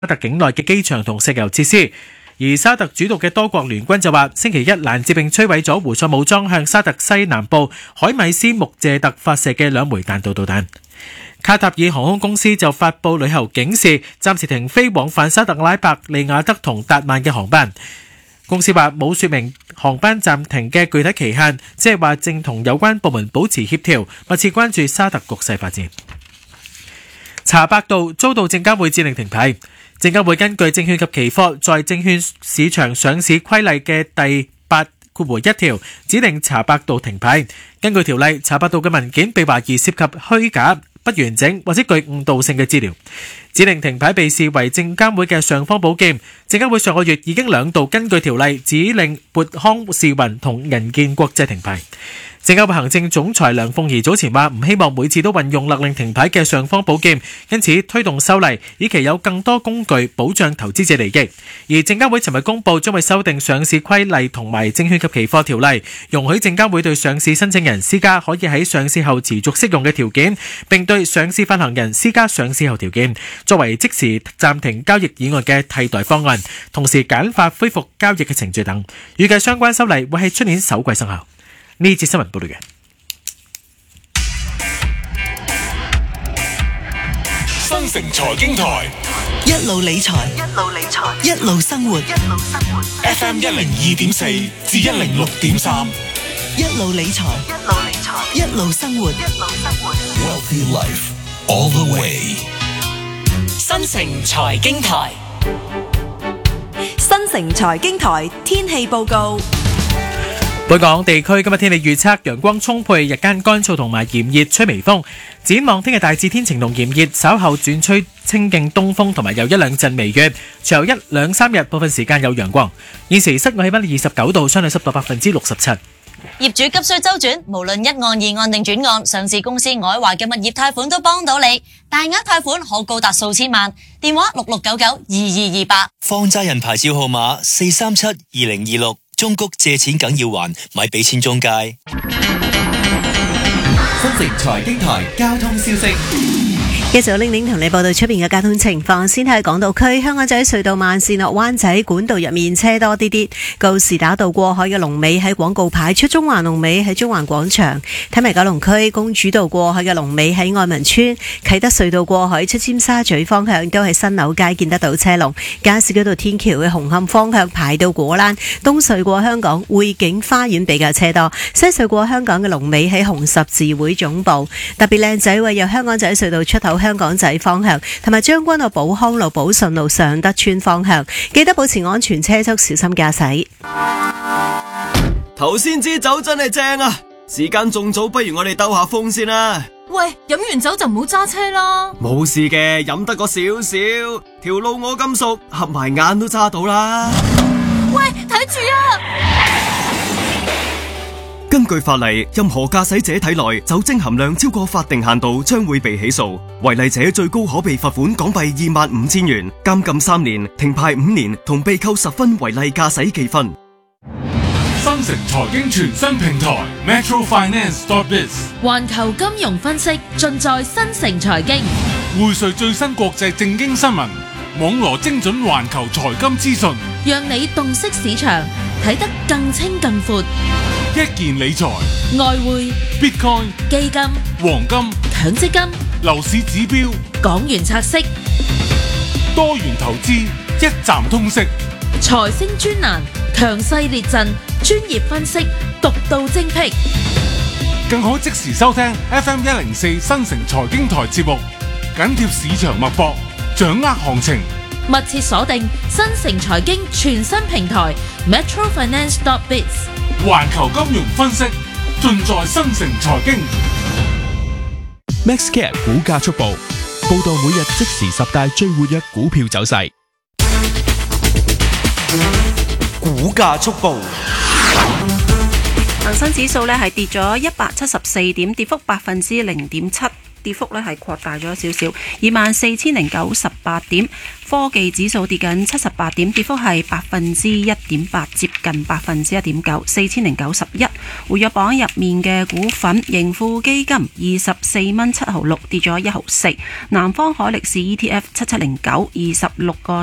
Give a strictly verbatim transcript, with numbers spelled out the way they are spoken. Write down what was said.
特境內嘅機場同石油設施。而沙特主導嘅多國聯軍就話，星期一攔截並摧毀咗胡塞武裝向沙特西南部海米斯穆謝特發射嘅兩枚彈道導彈。卡塔爾航空公司就發布旅遊警示，暫時停飛往返沙特阿拉伯、利雅得同達曼嘅航班。公司話冇說明航班暫停嘅具體期限，即係話正同有關部門保持協調，密切關注沙特局勢發展。查百度遭到證監會指令停牌。證監會根據證券及期貨在證券市場上市規例嘅第八括弧一條，指令查百度停牌。根據條例，查百度嘅文件被懷疑涉及虛假、不完整或者具誤導性嘅資料，指令停牌被視為證監會嘅尚方寶劍。證監會上個月已經兩度根據條例指令撥康視雲同銀建國際停牌。證監會行政總裁梁鳳儀早前話唔希望每次都運用勒令停牌嘅尚方寶劍，因此推動修例，以期有更多工具保障投資者利益。而證監會尋日公布將會修訂上市規例同埋證券及期貨條例，容許證監會對上市申請人施加可以喺上市後持續適用嘅條件，並對上市發行人施加上市後條件，作為即時暫停交易以外嘅替代方案，同時簡化恢復交易嘅程序等。預計相關修例會喺出年首季生效。呢節新聞報道嘅新城財經台， 一路理財，一路理財，一路生活，一路生活。 F M 一零二點四至一零六點三， 一路理財，一路理財，一路生活，一路生活。 Wealthy life all the way。 新城財經台， 新城財經台天氣報告。 本港地區今日天氣預測，陽光充沛，日間乾燥同埋炎熱，吹微風。展望聽日大致天晴同炎熱，稍後轉吹清勁東風同埋有一兩陣微雨，隨後一兩三日部分時間有陽光。現時室外氣溫二十九度，相對濕度百分之六十七。 業主急需周轉，無論一按、二按定轉按，上市公司愛華嘅物業貸款都幫到你，大額貸款可高達數千萬。電話六六九九二二二八。 放債人牌照號碼四三七二零二六。中谷借錢梗要還，咪俾錢中介。 新城財經台交通消息。 繼續玲玲同你報道出邊嘅交通情況。先睇港島區香港仔隧道慢線落灣仔管道入面車多啲啲，告士打道過海嘅龍尾喺廣告牌，出中環龍尾喺中環廣場。睇埋九龍區公主道過海嘅龍尾喺愛民村，啟德隧道過海出尖沙咀方向都係新樓街見得到車龍。加士居道天橋嘅紅磡方向排到果欄，東隧過香港匯景花園比較車多，西隧過香港嘅龍尾喺紅十字會總部。特別靚仔位由香港仔隧道出口香港仔方向，同埋將軍澳寶康路寶順路上德村方向，記得保持安全車速，小心駕駛。 頭先支酒真係正啊！時間仲早，不如我哋兜下風先啦。 喂，飲完酒就唔好揸車啦。 冇事嘅，飲得個少少，條路我咁熟，合埋眼都揸到啦。 喂，睇住啊！ 根據法例，任何駕駛者體內酒精含量超過法定限度，將會被起訴。違例者最高可被罰款港幣二萬五千元、監禁三年、停牌五年，同被扣十分違例駕駛記分。 新城財經全新平台 Metro Finance dot biz， 環球金融分析盡在新城財經， 匯萃最新國際政經新聞，網羅精準環球財金資訊， 讓你洞悉市場，睇得更清更闊。 一鍵理財、 外匯、 Bitcoin、 基金、 黃金、 強積金、 樓市指標、 港元拆息、 多元投資，一站通識。 財星專欄，強勢列陣，專業分析，獨到精闢。 更可即時收聽 F M 一零四新城財經台節目，緊貼市場脈搏，掌握行情。 密切鎖定新城財經全新平台 Metro Finance dot biz， 環球金融分析盡在新城財經。 MaxCare 股價速報，報道每日即時十大最活躍股票走勢。 股價速報。 恒生指數呢係跌咗一百七十四點，跌幅百分之零點七。 跌幅呢係擴大咗少少，二萬四千零九十八點。科技指數跌緊七十八點，跌幅係百分之一點八，接近百分之一點九，四千零九十一。活躍榜入面嘅股份，盈富基金二十四蚊七毫六，跌咗一毫四。南方海力士 E T F 七七零九，二十六個